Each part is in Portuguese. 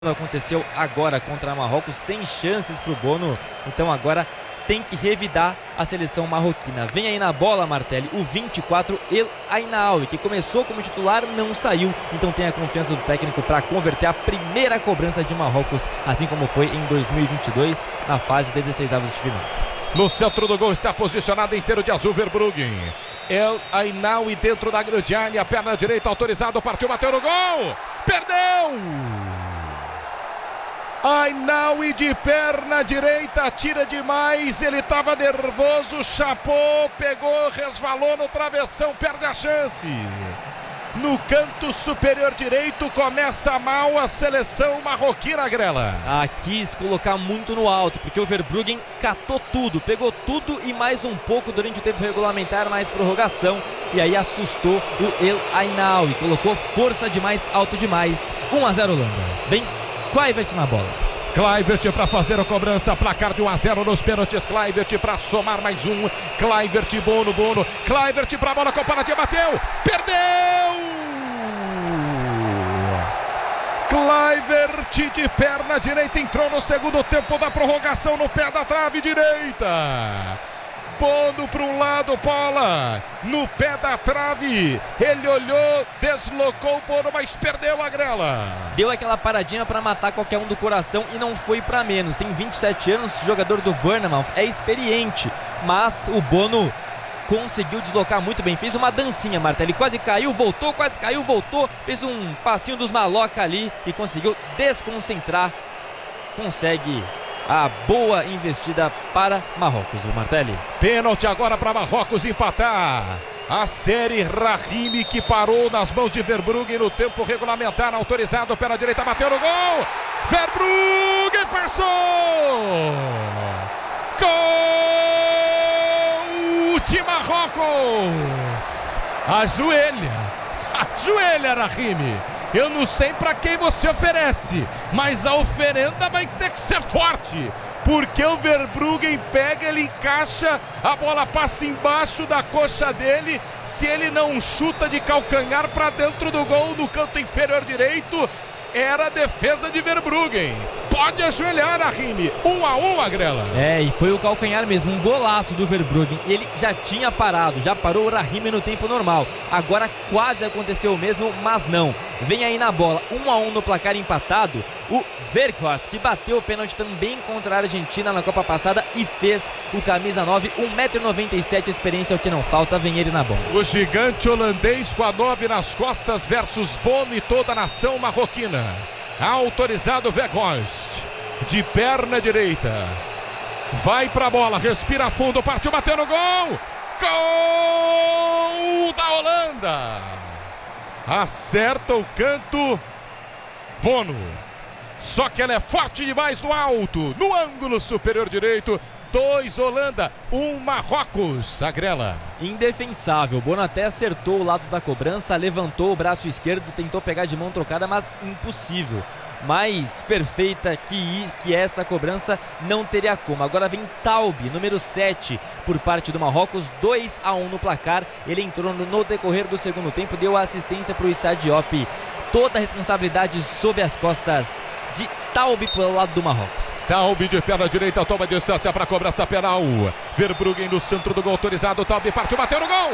Aconteceu agora contra Marrocos, sem chances para o Bono, então agora tem que revidar a seleção marroquina. Vem aí na bola, Martelli, o 24, El Ainaoui, que começou como titular, não saiu, então tem a confiança do técnico para converter a primeira cobrança de Marrocos, assim como foi em 2022, na fase de 16avos de final. No centro do gol está posicionado inteiro de azul Verbruggen. El Ainaoui dentro da grande área, perna direita autorizado, partiu, bateu no gol, perdeu! Ainaoui de perna direita, tira demais, ele estava nervoso, chapou, pegou, resvalou no travessão, perde a chance. No canto superior direito, começa mal a seleção marroquina, Grela. Quis colocar muito no alto, porque o Verbruggen catou tudo, pegou tudo e mais um pouco durante o tempo regulamentar, mais prorrogação. E aí assustou o El Ainaoui, colocou força demais, alto demais. 1-0 Holanda. Vem Kluivert na bola. Kluivert para fazer a cobrança, placar de 1-0 nos pênaltis. Kluivert para somar mais um. Kluivert, Bono. Kluivert para a bola, comparativa, bateu, perdeu! Kluivert de perna direita entrou no segundo tempo da prorrogação no pé da trave direita. Bono para um lado, bola no pé da trave, ele olhou, deslocou o Bono, mas perdeu a Grela. Deu aquela paradinha para matar qualquer um do coração e não foi para menos. Tem 27 anos, jogador do Bournemouth, é experiente, mas o Bono conseguiu deslocar muito bem, fez uma dancinha, Martelli, quase caiu, voltou, fez um passinho dos maloca ali e conseguiu desconcentrar, consegue a boa investida para Marrocos, o Martelli. Pênalti agora para Marrocos empatar. A série Rahimi, que parou nas mãos de Verbruggen no tempo regulamentar, autorizado pela direita, bateu no gol. Verbruggen passou. Gol de Marrocos. Ajoelha, Rahimi. Eu não sei para quem você oferece, mas a oferenda vai ter que ser forte, porque o Verbruggen pega, ele encaixa, a bola passa embaixo da coxa dele, se ele não chuta de calcanhar para dentro do gol no canto inferior direito, era a defesa de Verbruggen. Pode ajoelhar, Rahimi. 1-1, Grela. E foi o calcanhar mesmo, um golaço do Verbruggen. Ele já tinha parado, já parou o Rahimi no tempo normal. Agora quase aconteceu o mesmo, mas não. Vem aí na bola, 1-1 no placar empatado. O Weghorst, que bateu o pênalti também contra a Argentina na Copa passada e fez o camisa 9, 1,97 m, experiência é o que não falta, vem ele na bola. O gigante holandês com a 9 nas costas versus Bono e toda a nação marroquina. Autorizado Weghorst, de perna direita, vai pra bola, respira fundo, partiu, bateu no gol. Gol da Holanda. Acerta o canto Bono, só que ela é forte demais no alto, no ângulo superior direito. 2 Holanda, 1 Marrocos, a Grela. Indefensável, Bono até acertou o lado da cobrança, levantou o braço esquerdo, tentou pegar de mão trocada, mas impossível. Mais perfeita que essa cobrança não teria como. Agora vem Taobi, número 7, por parte do Marrocos, 2-1 no placar. Ele entrou no decorrer do segundo tempo, deu assistência para o Issa Diop. Toda a responsabilidade sob as costas de Taobi pelo lado do Marrocos. Taobi de perna direita, toma distância para cobrança penal. Verbruggen no centro do gol autorizado. Taobi partiu, bateu no gol.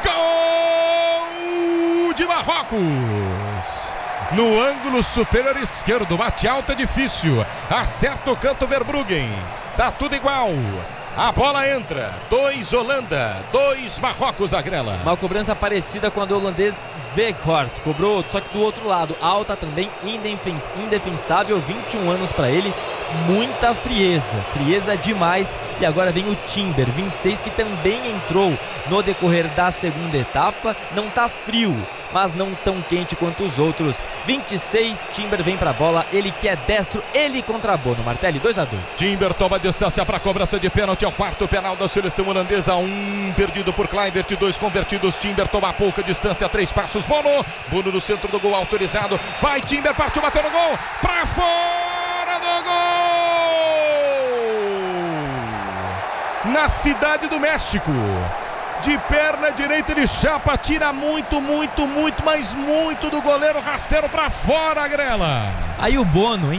Gol de Marrocos. No ângulo superior esquerdo, bate alta, difícil. Acerta o canto Verbruggen. Tá tudo igual. A bola entra. 2 Holanda, 2 Marrocos, a Grela. Uma cobrança parecida com a do holandês Weghorst. Cobrou, só que do outro lado. Alta também, indefensável. 21 anos para ele. Muita frieza demais. E agora vem o Timber, 26, que também entrou no decorrer da segunda etapa. Não tá frio, mas não tão quente quanto os outros. 26, Timber vem pra bola, ele que é destro, ele contra Bono. Martelli, 2-2. Timber toma distância para cobrança de pênalti, é o quarto penal da seleção holandesa. 1 perdido por Kluivert, 2 convertidos. Timber toma pouca distância, 3 passos. Bono no centro do gol, autorizado. Vai Timber, partiu, bateu no gol, pra fora do gol! Na Cidade do México. de perna direita, ele chapa, tira muito, mas muito do goleiro, rasteiro pra fora, Grela. Aí o Bono,